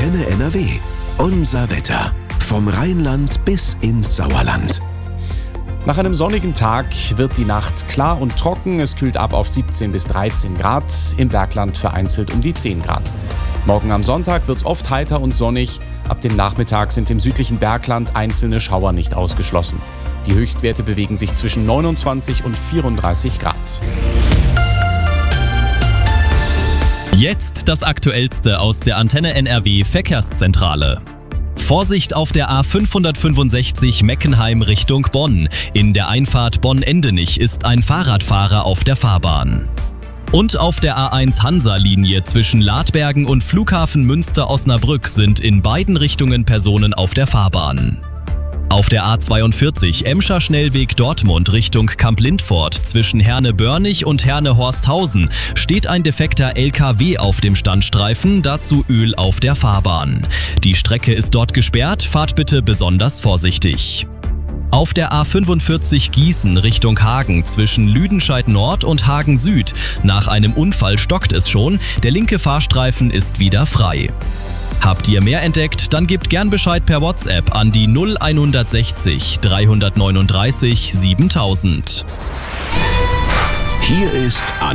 Antenne NRW. Unser Wetter. Vom Rheinland bis ins Sauerland. Nach einem sonnigen Tag wird die Nacht klar und trocken. Es kühlt ab auf 17 bis 13 Grad, im Bergland vereinzelt um die 10 Grad. Morgen am Sonntag wird es oft heiter und sonnig. Ab dem Nachmittag sind im südlichen Bergland einzelne Schauer nicht ausgeschlossen. Die Höchstwerte bewegen sich zwischen 29 und 34 Grad. Jetzt das Aktuellste aus der Antenne NRW Verkehrszentrale. Vorsicht auf der A565 Meckenheim Richtung Bonn. In der Einfahrt Bonn-Endenich ist ein Fahrradfahrer auf der Fahrbahn. Und auf der A1 Hansa-Linie zwischen Ladbergen und Flughafen Münster-Osnabrück sind in beiden Richtungen Personen auf der Fahrbahn. Auf der A42 Emscher Schnellweg Dortmund Richtung Kamp-Lindfort zwischen Herne-Börnich und Herne-Horsthausen steht ein defekter LKW auf dem Standstreifen, dazu Öl auf der Fahrbahn. Die Strecke ist dort gesperrt, fahrt bitte besonders vorsichtig. Auf der A45 Gießen Richtung Hagen zwischen Lüdenscheid Nord und Hagen Süd. Nach einem Unfall stockt es schon, der linke Fahrstreifen ist wieder frei. Habt ihr mehr entdeckt? Dann gebt gern Bescheid per WhatsApp an die 0160 339 7000. Hier ist